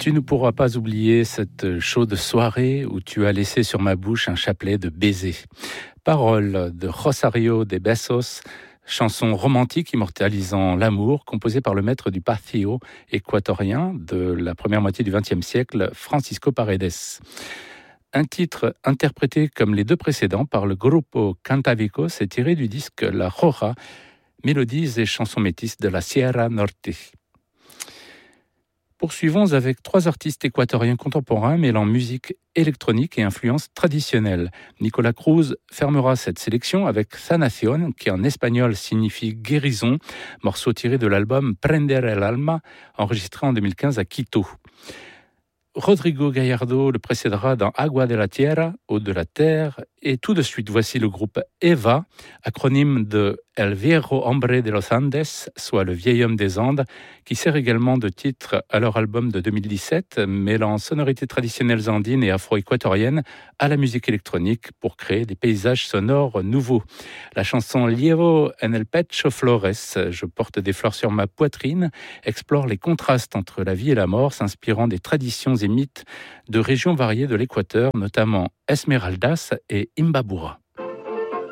Tu ne pourras pas oublier cette chaude soirée où tu as laissé sur ma bouche un chapelet de baisers. Paroles de Rosario de Bessos, chanson romantique immortalisant l'amour, composée par le maître du Pathio équatorien de la première moitié du XXe siècle, Francisco Paredes. Un titre interprété comme les deux précédents par le Grupo Cantavicos est tiré du disque La Roja, mélodies et chansons métisses de la Sierra Norte. Poursuivons avec trois artistes équatoriens contemporains mêlant musique électronique et influence traditionnelle. Nicolas Cruz fermera cette sélection avec Sanación, qui en espagnol signifie guérison, morceau tiré de l'album Prender el Alma, enregistré en 2015 à Quito. Rodrigo Gallardo le précédera dans Agua de la Tierra, Eau de la Terre, et tout de suite voici le groupe EVA, acronyme de El Viejo Hombre de los Andes, soit le vieil homme des Andes, qui sert également de titre à leur album de 2017, mêlant sonorités traditionnelles andines et afro-équatoriennes à la musique électronique pour créer des paysages sonores nouveaux. La chanson Llevo en el pecho flores, je porte des fleurs sur ma poitrine, explore les contrastes entre la vie et la mort, s'inspirant des traditions et mythes de régions variées de l'Équateur, notamment Esmeraldas et Imbabura.